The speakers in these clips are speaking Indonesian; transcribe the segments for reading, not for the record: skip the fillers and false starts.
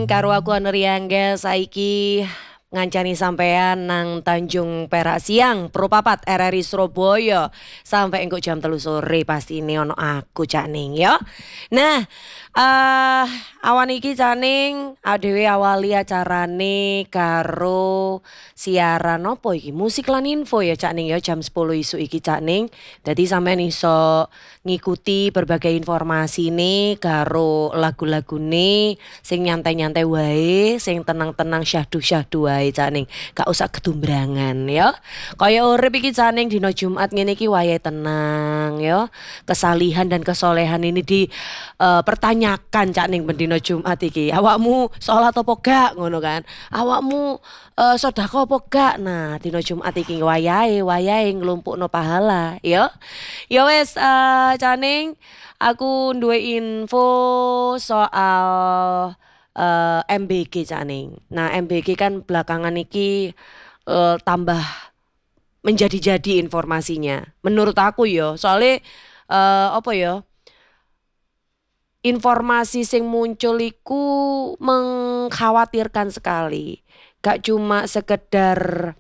karo aku Anuriangga saiki ngancani sampean nang Tanjung Perak Siang Pro Papat RRI Surabaya sampai engko jam 3 sore pasti ini ono aku Cak Ning ya. Nah, awan iki Cak Ning adewe awali acarane karo siaran opo iki musik lan info ya Cak Ning ya jam 10 isuk iki Cak Ning. Dadi sampean iso ngikuti berbagai informasi nih karo lagu-lagune sing nyantai-nyantai wae, sing tenang-tenang syahdu-syahdu wae Cak Ning. Gak usah ketumbrangan ya. Kaya urip iki Cak Ning dina Jumat ngene iki wae tenang ya. Kesalihan dan kesolehan ini pertanyakan Cak Ning ben dina Jumat iki. Awakmu sholat apa gak ngono kan? Awakmu sedekah apa gak? Nah, dina Jumat iki wayahe nglumpukno pahala ya. Ya wes Cak Ning, aku duwe info soal MBG Cak Ning. Nah, MBG kan belakangan iki tambah menjadi-jadi informasinya. Menurut aku ya, soalnya apa ya? Informasi sing muncul iku mengkhawatirkan sekali. Gak cuma sekedar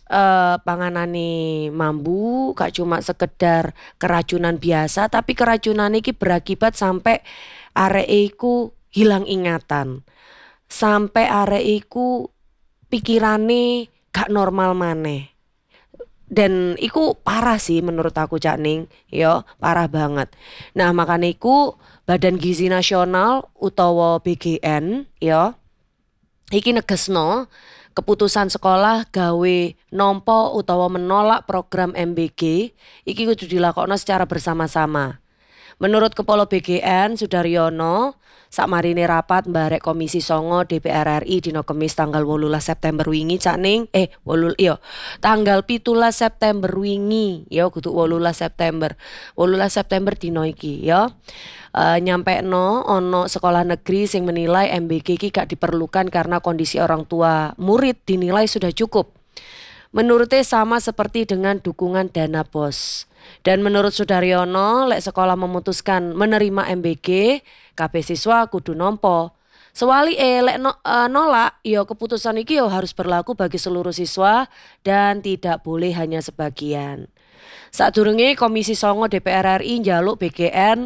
panganane mambu, gak cuma sekedar keracunan biasa, tapi keracunan iki berakibat sampai areke iku hilang ingatan. Sampai areke iku pikirane gak normal maneh. Dan iku parah sih menurut aku Cak Ning, ya parah banget. Nah makanya iku Badan Gizi Nasional utawa BGN ya iki negesno keputusan sekolah gawe nompo utawa menolak program MBG iki kudu dilakokno secara bersama-sama. Menurut Kepala BGN Sudaryono, sakmarine rapat mbarek Komisi Songo DPR RI dina Kamis tanggal 18 September wingi Cak Ning, tanggal 17 September wingi, ya kudu 18 September. 18 September dina iki ya. Nyampekno ono sekolah negeri sing menilai MBG iki gak diperlukan karena kondisi orang tua murid dinilai sudah cukup. Menurutnya sama seperti dengan dukungan dana BOS. Dan menurut Sudaryono, lek sekolah memutuskan menerima MBG, kabeh siswa kudu nompo. Sewali lek nolak, ya keputusan iki yo harus berlaku bagi seluruh siswa dan tidak boleh hanya sebagian. Sadurunge Komisi Songo DPR RI njaluk BGN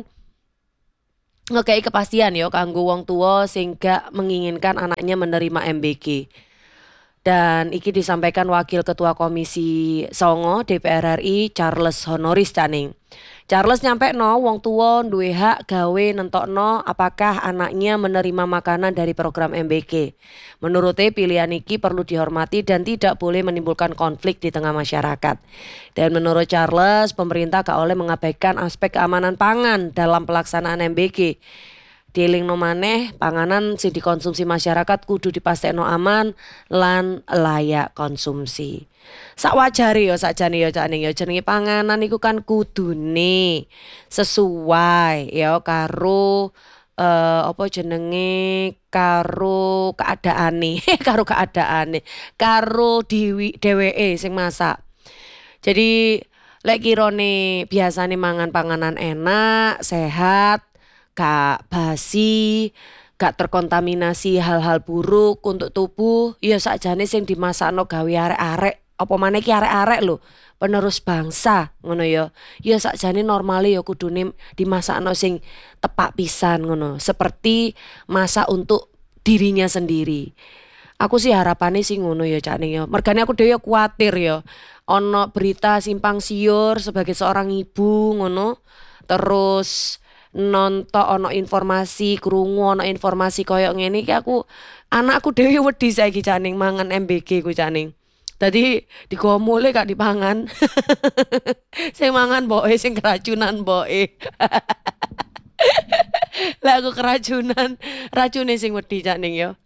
ngekei kepastian yo kanggo wong tua sing gak menginginkan anaknya menerima MBG. Dan iki disampaikan Wakil Ketua Komisi Songo DPR RI Charles Honoris Cak Ning. Charles nyampekno wong tua duwe hak gawe nentokno apakah anaknya menerima makanan dari program MBG. Menurutnya pilihan iki perlu dihormati dan tidak boleh menimbulkan konflik di tengah masyarakat. Dan menurut Charles, pemerintah gak oleh mengabaikan aspek keamanan pangan dalam pelaksanaan MBG. Dilingno maneh panganan sing dikonsumsi masyarakat kudu dipastekno aman lan layak konsumsi. Sakwajare ya sakjane ya Cak Ning ya jenenge panganan iku kan kudune sesuai ya karo apa jenenge karo keadaane karo dheweke sing masak. Jadi lek kirone biasane mangan panganan enak, sehat, gak basi, gak terkontaminasi hal-hal buruk untuk tubuh, ya sakjane sing dimasakno gawe arek-arek, apa maneh ki arek-arek lho, penerus bangsa ngono ya. Ya sakjane normale ya kudune dimasakno sing tepak pisan ngono, seperti masak untuk dirinya sendiri. Aku sih harapannya sih ngono ya Cak Ning ya. Mergane aku dhewe kuatir ya. Ono berita simpang siur sebagai seorang ibu ngono. Terus nonton ono informasi krungu ono informasi koyo ngene iki anakku dhewe wedi saiki Cak Ning mangan MBG ku Cak Ning. Dadi digomole gak dipangan. Sing mangan mboke sing keracunan mboke. Lah aku keracunan, racune sing wedi Cak Ning ya.